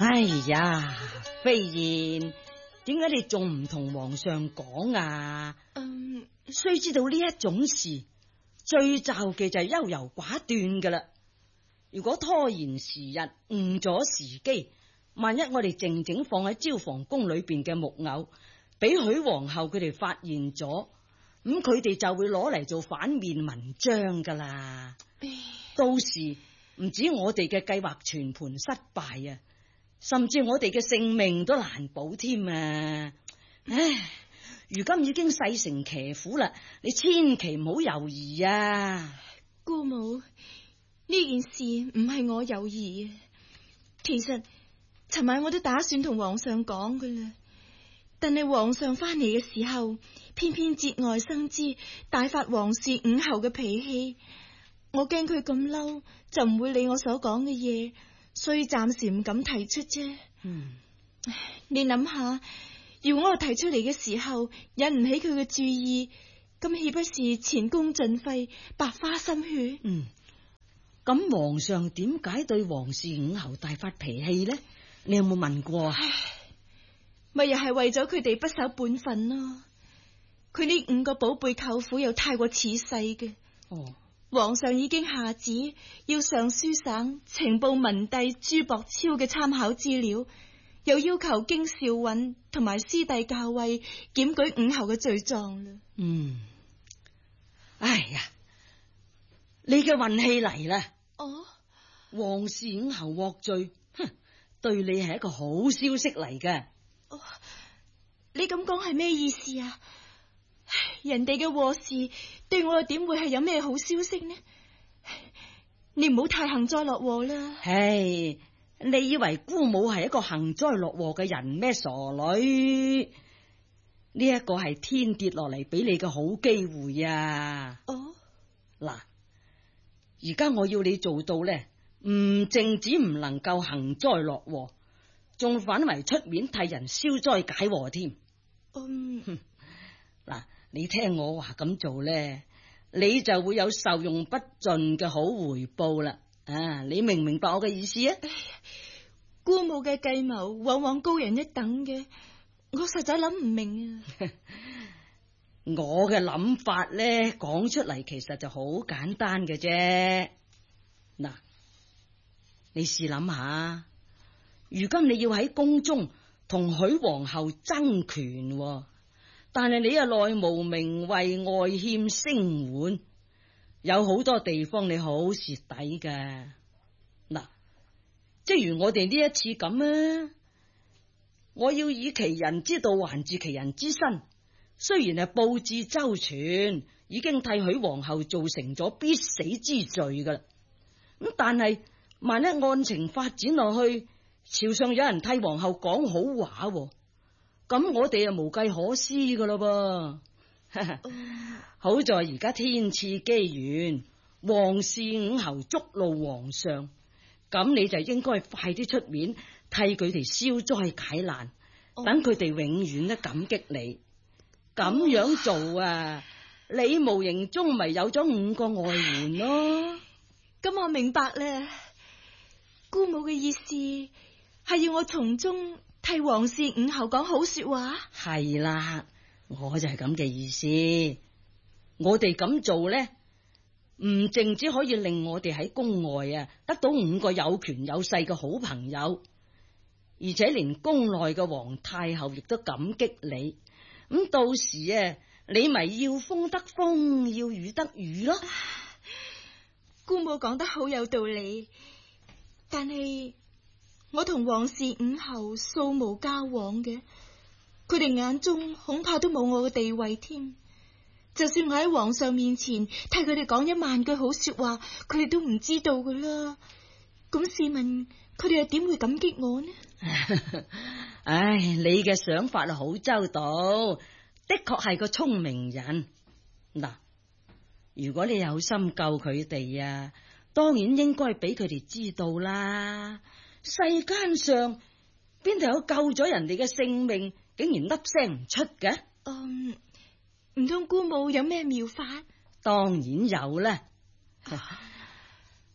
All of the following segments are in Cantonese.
哎呀，飛燕，點解你仲唔同皇上講啊？須知道呢一種事，最罩嘅就係優柔寡斷噶啦。如果拖延時日，誤咗時機，萬一我哋靜靜放喺招房宮裏邊嘅木偶，俾許皇后佢哋發現咗，咁佢哋就會攞嚟做反面文章噶啦。到時唔止我哋嘅計劃全盤失敗啊，甚至我哋嘅性命都難保添啊！唉，如今已經勢成騎虎啦，你千祈唔好猶豫啊！ 姑母，呢件事唔係我猶豫啊，其實尋晚我都打算同皇上講噶啦，但係皇上翻嚟嘅時候，偏偏節外生枝，大發皇氏五侯嘅脾氣，我驚佢咁嬲就唔會理我所講嘅嘢，所以暫時唔敢提出啫。你諗下，如果我提出嚟嘅時候引唔起佢嘅注意，咁豈不是前功盡廢，白花心血？ 咁皇上點解對皇氏五侯大發脾氣呢？你有冇問過啊？ 咪又係為咗佢哋不守本分咯。佢呢5個寶貝舅父又太過似世嘅。皇上已經下旨要上書省呈報文帝朱博超嘅參考資料，又要求京兆尹同埋師弟校尉檢舉五侯嘅罪狀啦。 哎呀，你嘅運氣嚟啦！皇氏五侯獲罪，對你係一個好消息嚟嘅。 你咁講係咩意思啊？人哋嘅禍事對我又點會係有咩好消息呢？你唔好太幸災樂禍啦。 唉，你以為姑母係一個幸災樂禍嘅人咩？傻女，呢一個係天跌落嚟俾你嘅好機會啊！嗱，而家我要你做到呢，唔淨止唔能夠幸災樂禍，仲反為出面替人消災解禍添。嗱，你聽我話咁做呢，你就會有受用不盡嘅好回報啦。你明唔明白我嘅意思啊？ 姑母嘅計謀往往高人一等嘅，我實在諗唔明啊。 我嘅諗法呢，講出嚟其實就好簡單嘅啫。嗱，你試諗下，如今你要喺宮中同許皇后爭權，但係你又內無名位，外欠聲援，有好多地方你好蝕底㗎。嗱，即如我哋呢一次咁啊，我要以其人之道還治其人之身。雖然係布置周全，已經替許皇后造成咗必死之罪噶啦，咁但係萬一案情發展落去，朝上有人替皇后講好話，咁我哋啊無計可施噶咯噃。好在而家天賜機緣，皇氏五侯觸怒皇上，咁你就應該快啲出面替佢哋消災解難，等佢哋永遠都感激你。咁樣做啊，你無形中咪有咗5個外援咯。 咁我明白啦，姑母嘅意思係要我從中替皇氏五侯講好說話。 係啦，我就係咁嘅意思。我哋咁做呢，唔淨止可以令我哋喺宮外啊得到5個有權有勢嘅好朋友，而且連宮內嘅皇太后亦都感激你。咁到時啊，你咪要風得風，要雨得雨咯。 姑母講得好有道理，但係我同皇氏五侯素無交往嘅，佢哋眼中恐怕都冇我嘅地位添。就算我喺皇上面前替佢哋講1萬句好說話，佢哋都唔知道噶啦。咁試問佢哋又點會感激我呢？ 唉，你嘅想法係好周到，的確係個聰明人。嗱，如果你有心救佢哋啊，當然應該俾佢哋知道啦。世間上邊度有救咗人哋嘅性命，竟然粒聲唔出嘅？ 唔通姑母有咩妙法？ 當然有啦。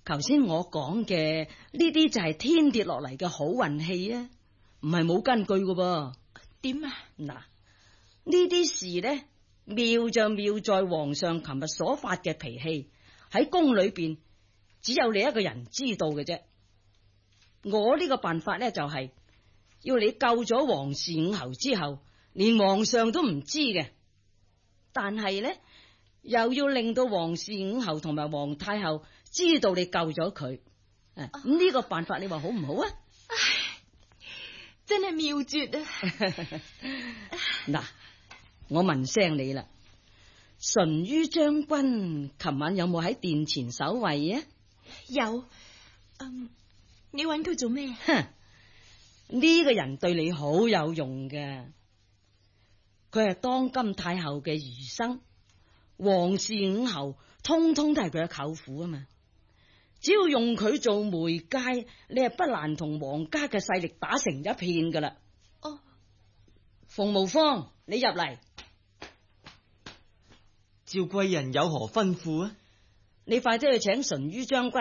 頭先我講嘅呢啲就係天跌落嚟嘅好運氣啊，唔係冇根據噶噃。 點啊？ 嗱，呢啲事呢，妙就妙在皇上琴日所發嘅脾氣喺宮裏邊只有你一個人知道嘅啫。我呢個辦法呢，就係要你救咗皇氏五侯之後，連皇上都唔知嘅，但係呢，又要令到皇氏五侯同埋皇太后知道你救咗佢。咁呢個辦法你話好唔好啊？ 真係妙絕啊！ 嗱，我問聲你啦，淳于將軍琴晚有冇喺殿前守衛啊？ 有。你揾佢做咩？ 哼，呢個人對你好有用嘅，佢係當今太后嘅兒生，皇氏五侯通通都係佢嘅舅父啊嘛。只要用佢做媒介，你係不難同皇家嘅勢力打成一片噶啦。 哦， 馮無方，你入嚟。 趙貴人有何吩咐啊？ 你快啲去請淳于將軍